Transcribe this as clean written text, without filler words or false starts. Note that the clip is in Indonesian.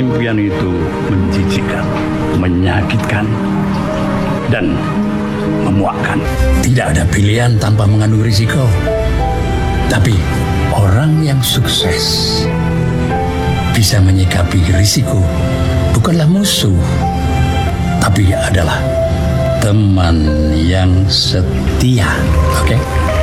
impian itu menjijikkan, menyakitkan, dan memuakkan. Tidak ada pilihan tanpa mengandung risiko. Tapi orang yang sukses bisa menyikapi risiko bukanlah musuh, tapi adalah teman yang setia. Oke?